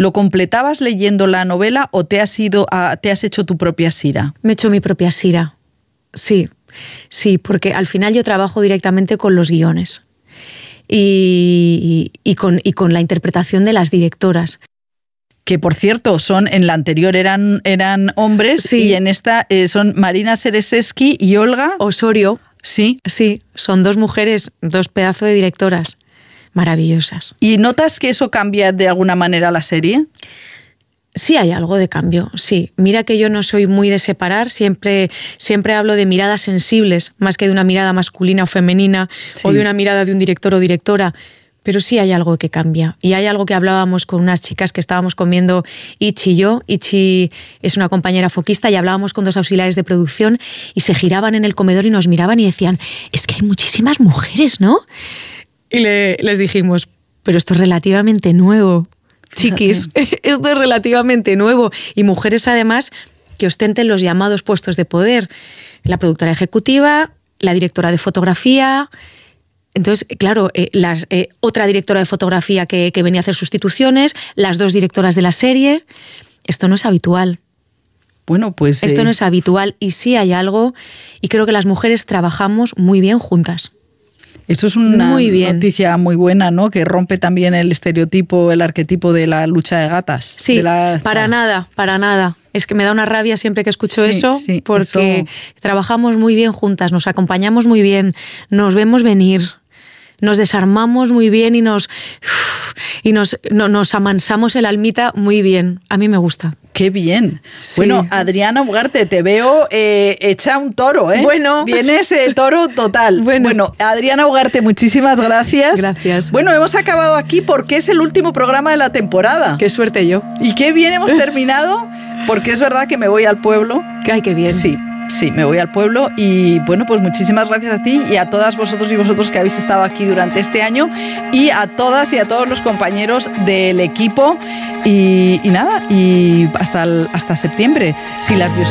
¿Lo completabas leyendo la novela o te has hecho tu propia Sira? Me he hecho mi propia Sira, sí, porque al final yo trabajo directamente con los guiones y con la interpretación de las directoras. Que por cierto, en la anterior eran hombres, sí. Y en esta son Marina Sereseski y Olga Osorio. Sí. Sí, son dos mujeres, dos pedazos de directoras maravillosas. ¿Y notas que eso cambia de alguna manera la serie? Sí hay algo de cambio, sí. Mira que yo no soy muy de separar, siempre hablo de miradas sensibles, más que de una mirada masculina o femenina, sí. O de una mirada de un director o directora. Pero sí hay algo que cambia. Y hay algo que hablábamos con unas chicas que estábamos comiendo, Ichi y yo. Ichi es una compañera foquista y hablábamos con dos auxiliares de producción y se giraban en el comedor y nos miraban y decían, es que hay muchísimas mujeres, ¿no? Y les dijimos, pero esto es relativamente nuevo, chiquis. Esto es relativamente nuevo. Y mujeres, además, que ostenten los llamados puestos de poder. La productora ejecutiva, la directora de fotografía. Entonces, claro, otra directora de fotografía que venía a hacer sustituciones, las dos directoras de la serie. Esto no es habitual. Bueno, pues... Esto no es habitual y sí hay algo, y creo que las mujeres trabajamos muy bien juntas. Esto es una noticia muy buena, ¿no? Que rompe también el estereotipo, el arquetipo de la lucha de gatas. Sí, para nada. Es que me da una rabia siempre que escucho eso, porque trabajamos muy bien juntas, nos acompañamos muy bien, nos vemos venir, nos desarmamos muy bien y nos amansamos el almita muy bien. A mí me gusta. ¡Qué bien! Sí. Bueno, Adriana Ugarte, te veo hecha un toro, ¿eh? Bueno. Vienes toro total. Bueno, Adriana Ugarte, muchísimas gracias. Gracias. Bueno, hemos acabado aquí porque es el último programa de la temporada. ¡Qué suerte yo! Y qué bien hemos terminado, porque es verdad que me voy al pueblo. ¡Ay, qué bien! Sí, me voy al pueblo y bueno, pues muchísimas gracias a ti y a todas vosotros y vosotros que habéis estado aquí durante este año y a todas y a todos los compañeros del equipo y nada, y hasta septiembre, si las diosas